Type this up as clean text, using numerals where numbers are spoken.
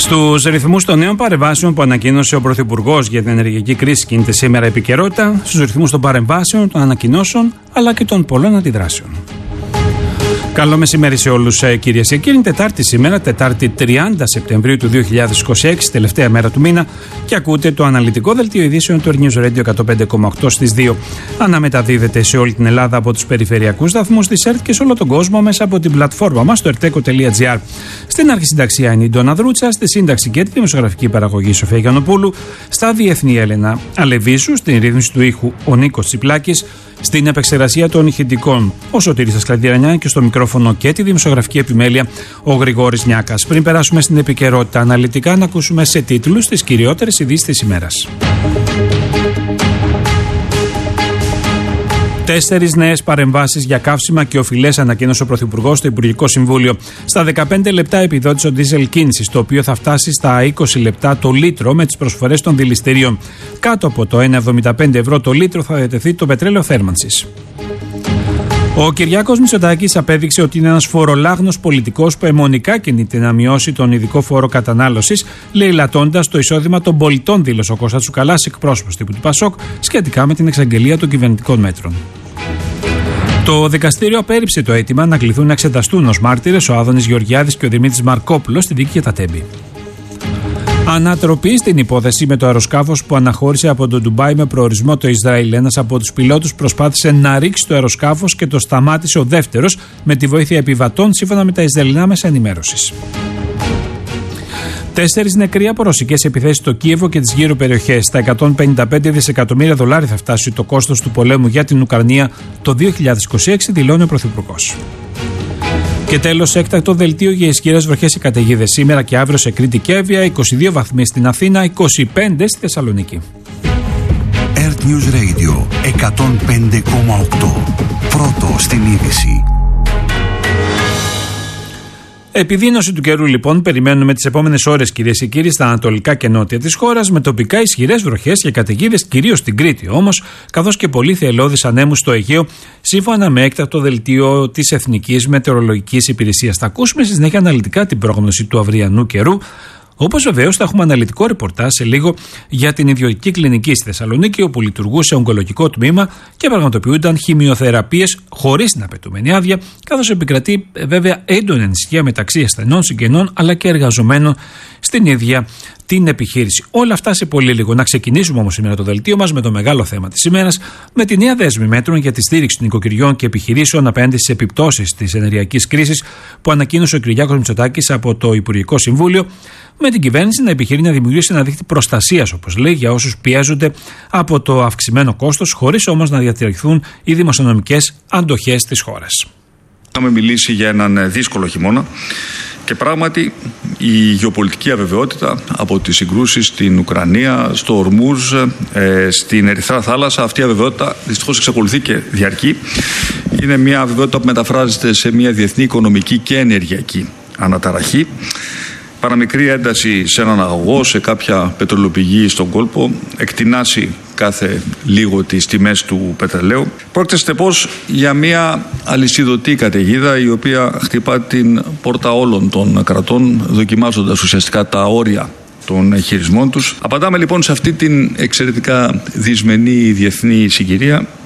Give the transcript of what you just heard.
Στους ρυθμούς των νέων παρεμβάσεων που ανακοίνωσε ο Πρωθυπουργός για την ενεργειακή κρίση κινείται σήμερα επικαιρότητα, στους ρυθμούς των παρεμβάσεων, των ανακοινώσεων αλλά και των πολλών αντιδράσεων. Καλό μεσημέρι σε όλους, κυρίες και κύριοι. Τετάρτη σήμερα, Τετάρτη 30 Σεπτεμβρίου του 2026, τελευταία μέρα του μήνα, και ακούτε το αναλυτικό δελτίο ειδήσεων του News Radio 105,8 στις 2. Αναμεταδίδεται σε όλη την Ελλάδα από τους περιφερειακούς σταθμούς της ΕΡΤ και σε όλο τον κόσμο μέσα από την πλατφόρμα μας στο erteco.gr. Στην αρχισυνταξία είναι η Ντόνα Δρούτσα, στη σύνταξη και τη δημοσιογραφική παραγωγή Σοφία Γιαννοπούλου, στα διεθνή Έλενα Αλεβίσου, στην ρύθμιση του ήχου ο Νίκος Τσιπλάκης, στην επεξεργασία των ηχητικών ο Σωτήρης Ασκλαντιρανιά και στο μικρόφωνο και τη δημοσιογραφική επιμέλεια ο Γρηγόρης Νιάκας. Πριν περάσουμε στην επικαιρότητα αναλυτικά, να ακούσουμε σε τίτλους τις κυριότερες ειδήσεις της ημέρας. 4 νέες παρεμβάσεις για καύσιμα και οφειλές ανακοίνωσε ο Πρωθυπουργός στο Υπουργικό Συμβούλιο. Στα 15 λεπτά επιδότησε ο ντίζελ κίνησης, το οποίο θα φτάσει στα 20 λεπτά το λίτρο με τις προσφορές των δηληστηρίων. Κάτω από το 1,75 ευρώ το λίτρο θα διατεθεί το πετρέλαιο θέρμανσης. Ο Κυριάκος Μητσοτάκης απέδειξε ότι είναι ένας φορολάγνος πολιτικός που αιμονικά κινείται να μειώσει τον ειδικό φόρο κατανάλωσης, λαιλατώντας το εισόδημα των πολιτών, δήλωσε ο Κώστας Τσουκαλάς, εκπρόσωπος τύπου του ΠΑΣΟΚ, σχετικά με την εξαγγελία των κυβερνητικών μέτρων. Το δικαστήριο απέρριψε το αίτημα να κληθούν να εξεταστούν ως μάρτυρες ο Άδωνης Γεωργιάδης και ο Δημήτρης Μαρκόπουλος στη δίκη για τα Τέμπη. Ανατροπή στην υπόθεση με το αεροσκάφος που αναχώρησε από το Ντουμπάι με προορισμό το Ισραήλ. Ένας από τους πιλότους προσπάθησε να ρίξει το αεροσκάφος και το σταμάτησε ο δεύτερος με τη βοήθεια επιβατών, σύμφωνα με τα Ισραηλινά μέσα ενημέρωσης. 4 νεκροί από ρωσικές επιθέσεις στο Κίεβο και τις γύρω περιοχές. Στα 155 δισεκατομμύρια δολάρια θα φτάσει το κόστος του πολέμου για την Ουκρανία το 2026, δηλώνει ο Πρωθυπουργός. Και τέλος, έκτακτο δελτίο για ισχυρές βροχές και καταιγίδες σήμερα και αύριο σε Κρήτη και Εύβοια, 22 βαθμοί στην Αθήνα, 25 στη Θεσσαλονίκη. Earth News Radio 105,8. Πρώτο στην είδηση. Επιδείνωση του καιρού, λοιπόν, περιμένουμε τις επόμενες ώρες, κυρίες και κύριοι, στα ανατολικά και νότια της χώρας, με τοπικά ισχυρές βροχές και καταιγίδες, κυρίως στην Κρήτη όμως, καθώς και πολύ θελώδεις ανέμους στο Αιγαίο, σύμφωνα με έκτακτο δελτίο της Εθνικής Μετεωρολογικής Υπηρεσίας. Θα ακούσουμε στη συνέχεια αναλυτικά την πρόγνωση του αυριανού καιρού. Όπως βεβαίως θα έχουμε αναλυτικό ρεπορτάζ σε λίγο για την ιδιωτική κλινική στη Θεσσαλονίκη, όπου λειτουργούσε ογκολογικό τμήμα και πραγματοποιούνταν χημειοθεραπείες χωρίς την απαιτούμενη άδεια, καθώς επικρατεί βέβαια έντονη ανησυχία μεταξύ ασθενών, συγγενών αλλά και εργαζομένων στην ίδια την επιχείρηση. Όλα αυτά σε πολύ λίγο. Να ξεκινήσουμε όμως σήμερα το δελτίο μας με το μεγάλο θέμα της ημέρας, με τη νέα δέσμη μέτρων για τη στήριξη των νοικοκυριών και επιχειρήσεων απέναντι στις επιπτώσεις της ενεργειακής κρίσης που ανακοίνωσε ο Κυριάκος Μητσοτάκης από το Υπουργικό Συμβούλιο, με την κυβέρνηση να επιχειρεί να δημιουργήσει ένα δίκτυο προστασίας, όπως λέει, για όσους πιέζονται από το αυξημένο κόστος, χωρίς όμως να διατηρηθούν οι δημοσιονομικές αντοχές της χώρας. Είχαμε μιλήσει για έναν δύσκολο χειμώνα. Και πράγματι η γεωπολιτική αβεβαιότητα από τις συγκρούσεις στην Ουκρανία, στο Ορμούζ, στην Ερυθρά Θάλασσα, αυτή η αβεβαιότητα δυστυχώς εξακολουθεί και διαρκεί. Είναι μια αβεβαιότητα που μεταφράζεται σε μια διεθνή οικονομική και ενεργειακή αναταραχή. Παραμικρή ένταση σε έναν αγωγό, σε κάποια πετρελαιοπηγή στον κόλπο, εκτινάσει κάθε λίγο τις τιμές του πετρελαίου. Πρόκειται συνεπώς για μια αλυσιδωτή καταιγίδα, η οποία χτυπά την πόρτα όλων των κρατών, δοκιμάζοντας ουσιαστικά τα όρια των χειρισμών τους. Απαντάμε λοιπόν σε αυτή την εξαιρετικά δυσμενή διεθνή συγκυρία